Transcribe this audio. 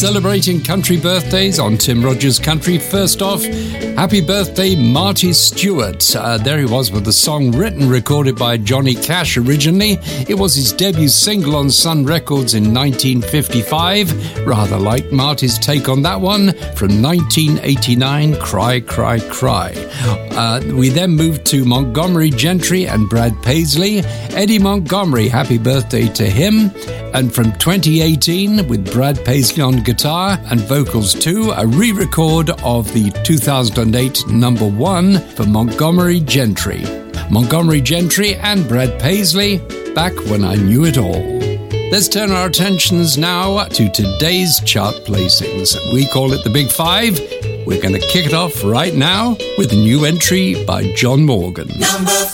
Celebrating country birthdays on Tim Rogers Country. First off, happy birthday, Marty Stewart. There he was with the song written, recorded by Johnny Cash originally. It was his debut single on Sun Records in 1955. Rather like Marty's take on that one from 1989, Cry, Cry, Cry. We then moved to Montgomery Gentry and Brad Paisley. Eddie Montgomery, happy birthday to him. And from 2018, with Brad Paisley on guitar and vocals too, a re-record of the 2008 number one for Montgomery Gentry. Montgomery Gentry and Brad Paisley, Back When I Knew It All. Let's turn our attentions now to today's chart placings. We call it the Big Five. We're going to kick it off right now with a new entry by John Morgan.